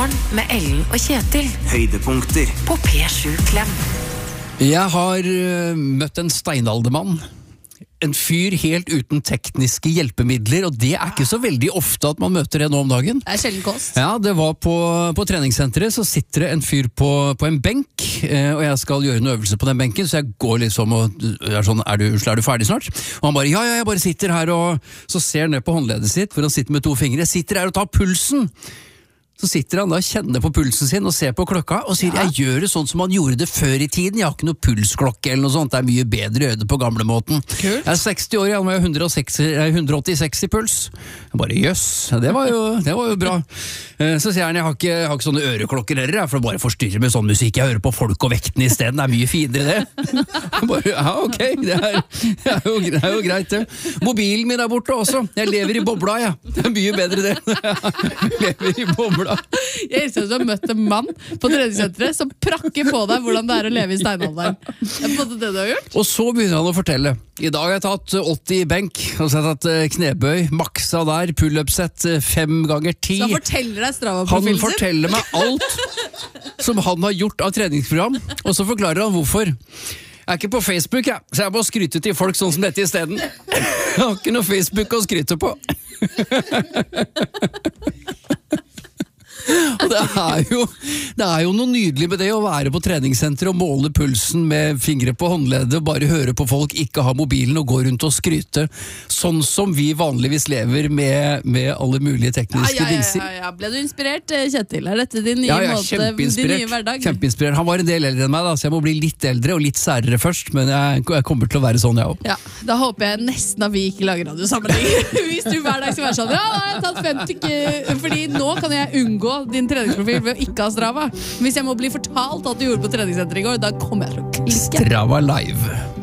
Morgen med Ellen og Kjetil. Høydepunkter på P7 Klem. Jeg har møtt en steinaldermann. En fyr helt uten tekniske hjelpemidler, og det ikke så veldig ofte at man møter det nå om dagen. Det sjelden kost. Ja, det var på treningssenteret, så sitter det en fyr på en benk, og jeg skal gjøre en øvelse på den benken, så jeg går liksom og er sånn, er du ferdig snart? Og han bare, ja, jeg bare sitter her, og så ser han ned på håndleddet sitt, hvor han sitter med 2 fingre. Jeg sitter her og tar pulsen! Så sitter han da og kjenner på pulsen sin og ser på klokka og sier, jeg gjør det sånn som han gjorde det før i tiden, jeg har ikke noe pulsklokke eller noe sånt, det mye bedre å gjøre det på gamlemåten. Kult. Jeg 60 år, jeg har 186 i puls. Jeg bare, jøss, det var jo bra. Så sier han, jeg har ikke sånne øreklokker heller, for å bare forstyrre med sånn musikk, jeg hører på folk og vektene i stedet, det mye finere det. Jeg bare, ja, ok, det jo greit det. Mobilen min borte også, jeg lever i bobla, ja. Det mye bedre det. Jeg lever i bobla. Jeg elsker at du har møtt en mann på treningssenteret som prakker på deg hvordan det å leve i steinalderen. Det på en måte det du har gjort. Og så begynner han å fortelle. I dag har jeg tatt 80 i benk, og så har jeg tatt knebøy, maksa der, pull-up-sett 5 ganger 10. Så han forteller deg Han Strava-profilen sin? forteller meg alt som han har gjort av treningsprogram, og så forklarer han hvorfor. Jeg ikke på Facebook, så jeg må skryte til folk sånn som dette i stedet. Jeg har ikke noe Facebook å skryte på. Og det jo noe nydelig med det å være på treningssenter og måle pulsen med fingre på håndleddet, bare høre på folk, ikke ha mobilen og gå rundt og skryte, sånn som vi vanligvis lever med alle mulige tekniske dingser. Ja. Ble du inspirert, Kjetil? Dette din nye måte, din nye hverdag? Kjempeinspirert. Han var en del eldre enn meg, så jeg må bli litt eldre og litt særere først, men jeg kommer til å være sånn, jeg også. Ja, da håper jeg nesten at vi ikke lager radiosammenheng. Hvis du hver dag skal være sånn, ja, da har jeg tatt 50, fordi nå kan jeg unngå din treningsprofil ved å ikke ha Strava. Hvis jeg må bli fortalt at du gjorde på treningssenter i går, da kommer jeg til å klikke. Strava live.